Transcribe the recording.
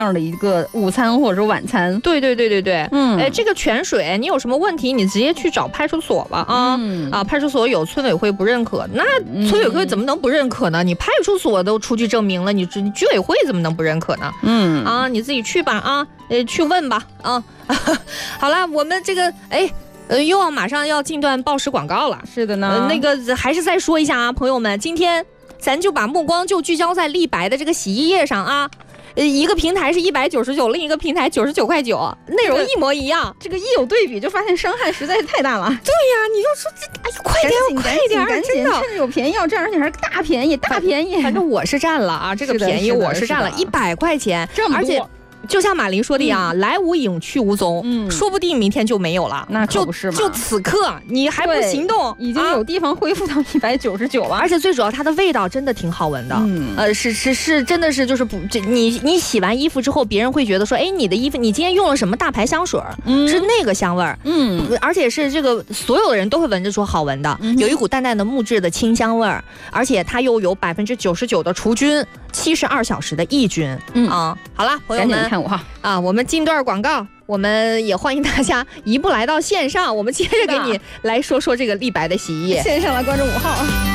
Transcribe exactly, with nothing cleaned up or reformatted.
样的一个午餐或者说晚餐。 对对对对对， 嗯， 哎，这个泉水你有什么问题，你直接去找派出所吧啊、嗯、啊！派出所有，村委会不认可，那村委会怎么能不认可呢？你派出所都出具证明了，你居委会怎么能不认可呢？嗯啊，你自己去吧啊，呃，去问吧啊。好了，我们这个哎。呃，又要马上要进段报时广告了。 是的呢、 呃，那个还是再说一下啊，朋友们，今天咱就把目光就聚焦在立白的这个洗衣液上啊。呃，一个平台是一百九十九，另一个平台九十九块九，内容一模一样。 这个一有对比，就发现伤害实在是太大了。 对呀，你就说这，哎呀，快点，快点， 赶紧，趁着有便宜要占，而且还是大便宜，大便宜。 反正我是占了啊，这个便宜我是占了一百块钱， 这么多。而且就像马林说的呀、嗯，来无影去无踪，嗯，说不定明天就没有了。 那可不是嘛？ 就此刻你还不行动， 已经有地方恢复到一百九十九了。 而且最主要，它的味道真的挺好闻的。嗯，呃，是是是，真的是就是不，这你你洗完衣服之后，别人会觉得说，哎，你的衣服你今天用了什么大牌香水？嗯，是那个香味儿。嗯，而且是这个所有的人都会闻着说好闻的，嗯、有一股淡淡的木质的清香味儿，而且它又有百分之九十九的除菌，七十二小时的抑菌。嗯啊，好了，朋友们， 赶紧看我哈啊，我们进段广告，我们也欢迎大家一步来到线上，我们接着给你来说说这个立白的洗衣液。 线上来关注五号。